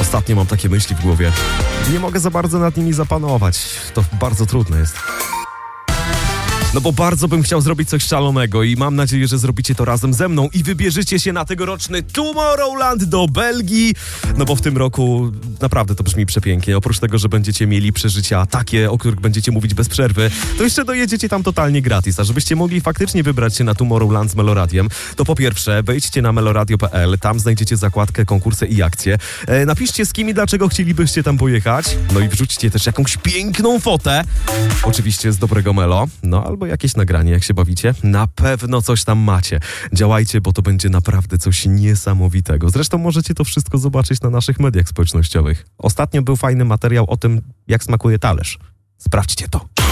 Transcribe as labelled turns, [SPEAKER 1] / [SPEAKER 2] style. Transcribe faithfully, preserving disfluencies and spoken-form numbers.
[SPEAKER 1] Ostatnio mam takie myśli w głowie. Nie mogę za bardzo nad nimi zapanować. To bardzo trudne jest. No bo bardzo bym chciał zrobić coś szalonego i mam nadzieję, że zrobicie to razem ze mną i wybierzecie się na tegoroczny Tomorrowland do Belgii. No bo w tym roku naprawdę to brzmi przepięknie. Oprócz tego, że będziecie mieli przeżycia takie, o których będziecie mówić bez przerwy, to jeszcze dojedziecie tam totalnie gratis. A żebyście mogli faktycznie wybrać się na Tomorrowland z Meloradiem, to po pierwsze wejdźcie na meloradio kropka p l, tam znajdziecie zakładkę konkursy i akcje. E, napiszcie z kim i dlaczego chcielibyście tam pojechać. No i wrzućcie też jakąś piękną fotę. Oczywiście z dobrego Melo. No albo jakieś nagranie, jak się bawicie. Na pewno coś tam macie. Działajcie, bo to będzie naprawdę coś niesamowitego. Zresztą możecie to wszystko zobaczyć na naszych mediach społecznościowych. Ostatnio był fajny materiał o tym, jak smakuje talerz. Sprawdźcie to.